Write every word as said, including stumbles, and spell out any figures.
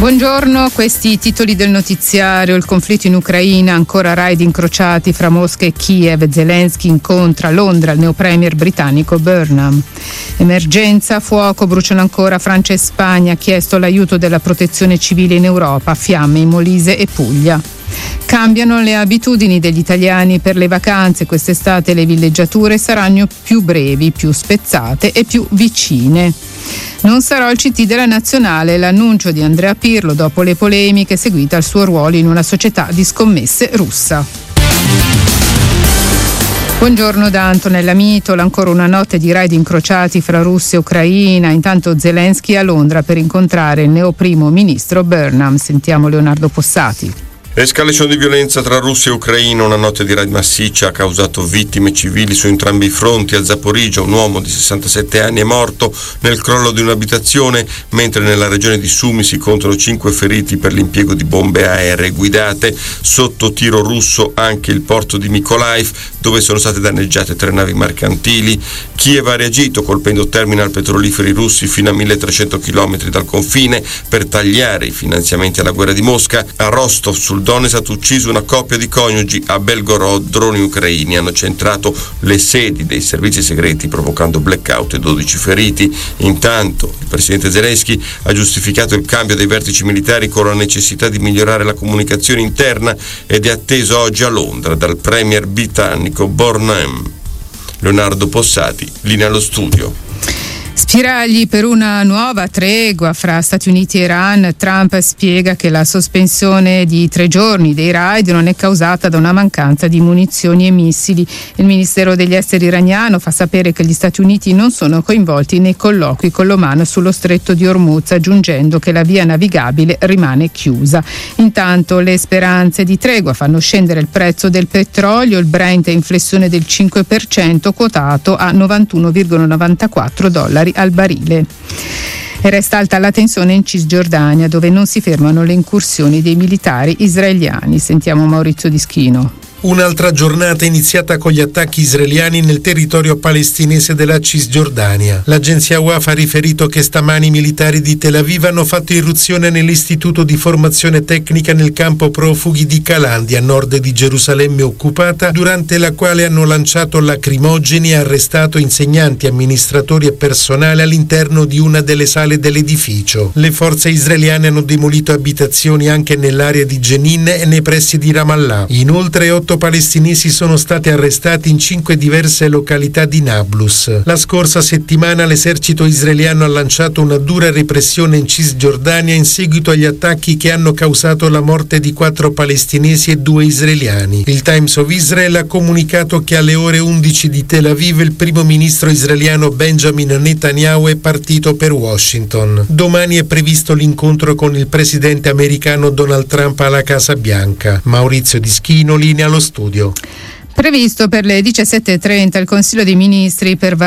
Buongiorno, questi i titoli del notiziario. Il conflitto in Ucraina, ancora raid incrociati fra Mosca e Kiev. Zelensky incontra a Londra il neopremier britannico Burnham. Emergenza, fuoco, bruciano ancora Francia e Spagna, chiesto l'aiuto della protezione civile in Europa, fiamme in Molise e Puglia. Cambiano le abitudini degli italiani per le vacanze. Quest'estate le villeggiature saranno più brevi, più spezzate e più vicine. Non sarò al C T della Nazionale, l'annuncio di Andrea Pirlo dopo le polemiche seguite al suo ruolo in una società di scommesse russa. Buongiorno da Antonella Mitola, ancora una notte di raid incrociati fra Russia e Ucraina, intanto Zelensky a Londra per incontrare il neoprimo ministro Burnham. Sentiamo Leonardo Possati. Escalation di violenza tra Russia e Ucraina, una notte di raid massiccia ha causato vittime civili su entrambi i fronti. A Zaporizhzhia un uomo di sessantasette anni è morto nel crollo di un'abitazione, mentre nella regione di Sumy si contano cinque feriti per l'impiego di bombe aeree guidate. Sotto tiro russo anche il porto di Mykolaiv, dove sono state danneggiate tre navi mercantili. Kiev ha reagito colpendo terminal petroliferi russi fino a milletrecento chilometri dal confine per tagliare i finanziamenti alla guerra di Mosca. A Rostov sul Donetsk è stato ucciso una coppia di coniugi. A Belgorod droni ucraini hanno centrato le sedi dei servizi segreti provocando blackout e dodici feriti. Intanto il presidente Zelensky ha giustificato il cambio dei vertici militari con la necessità di migliorare la comunicazione interna ed è atteso oggi a Londra dal premier britannico Burnham. Leonardo Possati, linea allo studio. Spiragli per una nuova tregua fra Stati Uniti e Iran. Trump spiega che la sospensione di tre giorni dei raid non è causata da una mancanza di munizioni e missili. Il Ministero degli Esteri iraniano fa sapere che gli Stati Uniti non sono coinvolti nei colloqui con l'Oman sullo stretto di Hormuz, aggiungendo che la via navigabile rimane chiusa. Intanto le speranze di tregua fanno scendere il prezzo del petrolio. Il Brent è in flessione del cinque per cento, quotato a novantuno virgola novantaquattro dollari al barile. E resta alta la tensione in Cisgiordania, dove non si fermano le incursioni dei militari israeliani. Sentiamo Maurizio Dischino. Un'altra giornata iniziata con gli attacchi israeliani nel territorio palestinese della Cisgiordania. L'agenzia Waf ha riferito che stamani i militari di Tel Aviv hanno fatto irruzione nell'istituto di formazione tecnica nel campo profughi di Calandi, a nord di Gerusalemme occupata, durante la quale hanno lanciato lacrimogeni e arrestato insegnanti, amministratori e personale all'interno di una delle sale dell'edificio. Le forze israeliane hanno demolito abitazioni anche nell'area di Jenin e nei pressi di Ramallah. Inoltre otto palestinesi sono stati arrestati in cinque diverse località di Nablus. La scorsa settimana l'esercito israeliano ha lanciato una dura repressione in Cisgiordania in seguito agli attacchi che hanno causato la morte di quattro palestinesi e due israeliani. Il Times of Israel ha comunicato che alle ore undici di Tel Aviv il primo ministro israeliano Benjamin Netanyahu è partito per Washington. Domani è previsto l'incontro con il presidente americano Donald Trump alla Casa Bianca. Maurizio Dischino, linea allo studio. Previsto per le diciassette e trenta il Consiglio dei Ministri per